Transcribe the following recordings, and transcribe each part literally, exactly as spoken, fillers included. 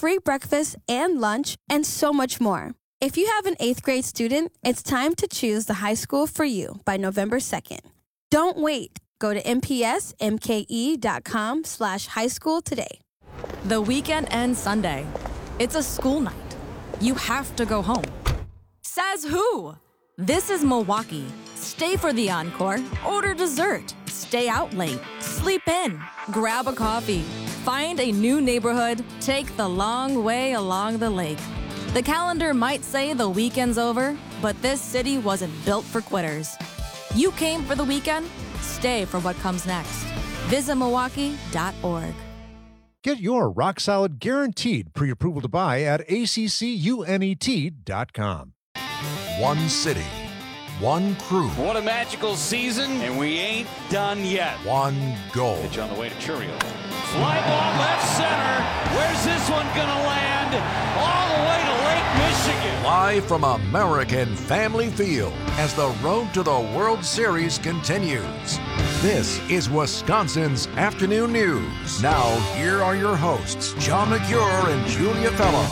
free breakfast and lunch, and so much more. If you have an eighth grade student, it's time to choose the high school for you by November second. Don't wait. Go to mpsmke.com slash high school today. The weekend ends Sunday. It's a school night. You have to go home. Says who? This is Milwaukee. Stay for the encore, order dessert, stay out late, sleep in, grab a coffee, find a new neighborhood, take the long way along the lake. The calendar might say the weekend's over, but this city wasn't built for quitters. You came for the weekend, stay for what comes next. Visit Milwaukee dot org. Get your rock solid guaranteed pre-approval to buy at A C C U N E T dot com. One city, one crew. What a magical season, and we ain't done yet. One goal. Pitch on the way to Churio. Fly ball left center. Where's this one gonna land? All the way to Lake Michigan. Live from American Family Field as the road to the World Series continues. This is Wisconsin's Afternoon News. Now, here are your hosts, John McCure and Julia Fellow.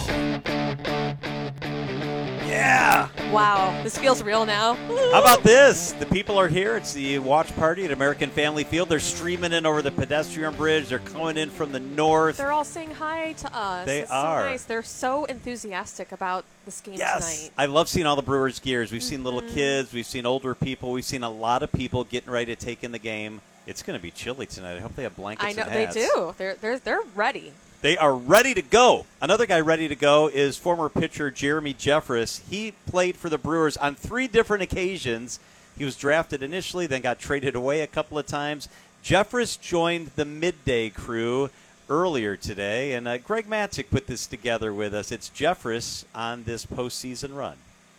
Yeah! Wow, this feels real now. How about this? The people are here. It's the watch party at American Family Field. They're streaming in over the pedestrian bridge. They're coming in from the north. They're all saying hi to us. They it's are. So nice. They're so enthusiastic about this game yes. tonight. I love seeing all the Brewers gears. We've mm-hmm. seen little kids. We've seen older people. We've seen a lot of people getting ready to take in the game. It's going to be chilly tonight. I hope they have blankets I know and hats. they do. They're they're they're ready. They are ready to go. Another guy ready to go is former pitcher Jeremy Jeffress. He played for the Brewers on three different occasions. He was drafted initially, then got traded away a couple of times. Jeffress joined the midday crew earlier today, and uh, Greg Matzek put this together with us. It's Jeffress on this postseason run.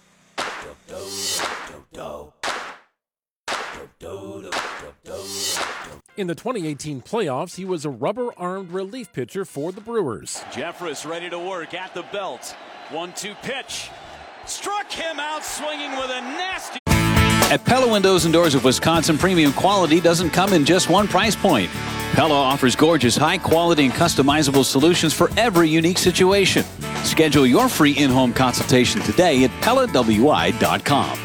In the twenty eighteen playoffs, he was a rubber-armed relief pitcher for the Brewers. Jeffress ready to work at the belt. one two pitch. Struck him out swinging with a nasty. At Pella Windows and Doors of Wisconsin, premium quality doesn't come in just one price point. Pella offers gorgeous, high-quality and customizable solutions for every unique situation. Schedule your free in-home consultation today at Pella W I dot com.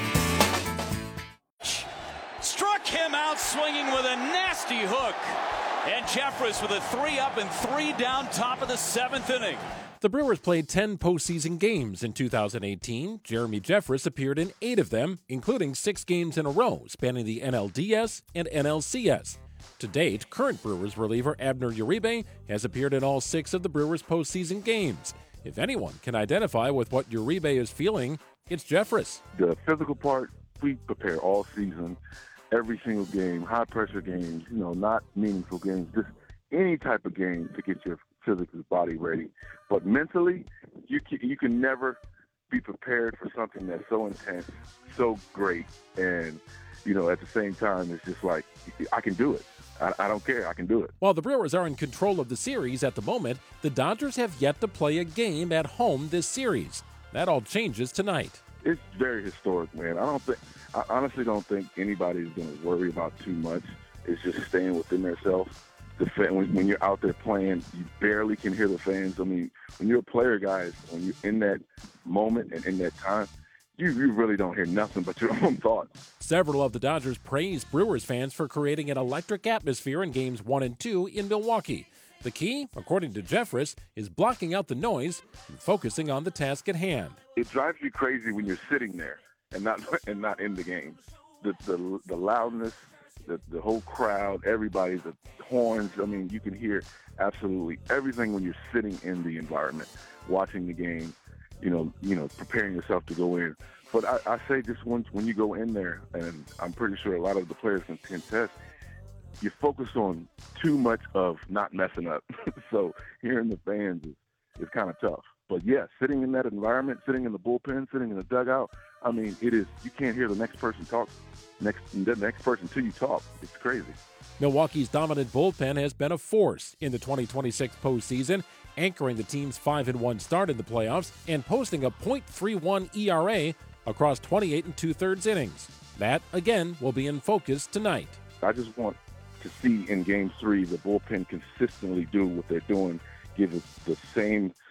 Struck him out swinging with a nasty hook. And Jeffress with a three up and three down, top of the seventh inning. The Brewers played ten postseason games in two thousand eighteen. Jeremy Jeffress appeared in eight of them, including six games in a row, spanning the N L D S and N L C S. To date, current Brewers reliever Abner Uribe has appeared in all six of the Brewers' postseason games. If anyone can identify with what Uribe is feeling, it's Jeffress. The physical part, we prepare all season, every single game, high-pressure games, you know, not meaningful games, just any type of game to get your physical body ready. But mentally, you can, you can never be prepared for something that's so intense, so great, and, you know, at the same time, it's just like, I can do it. I, I don't care. I can do it. While the Brewers are in control of the series at the moment, the Dodgers have yet to play a game at home this series. That all changes tonight. It's very historic, man. I don't think, I honestly don't think anybody's going to worry about too much. It's just staying within themselves. The fan, when, when you're out there playing, you barely can hear the fans. I mean, when you're a player, guys, when you're in that moment and in that time, you, you really don't hear nothing but your own thoughts. Several of the Dodgers praised Brewers fans for creating an electric atmosphere in games one and two in Milwaukee. The key, according to Jeffress, is blocking out the noise and focusing on the task at hand. It drives you crazy when you're sitting there and not and not in the game. The the, the loudness, the, the whole crowd, everybody, the horns. I mean, you can hear absolutely everything when you're sitting in the environment, watching the game, you know, you know, preparing yourself to go in. But I, I say just once when you go in there, and I'm pretty sure a lot of the players can contest, you focus on too much of not messing up. So hearing the fans is, is kind of tough. But yeah, sitting in that environment, sitting in the bullpen, sitting in the dugout, I mean, it is, you can't hear the next person talk, next the next person till you talk. It's crazy. Milwaukee's dominant bullpen has been a force in the twenty twenty-six postseason, anchoring the team's five and one start in the playoffs and posting a point three one E R A across twenty-eight and two-thirds innings. That, again, will be in focus tonight. I just want to see in Game three the bullpen consistently do what they're doing, give us the same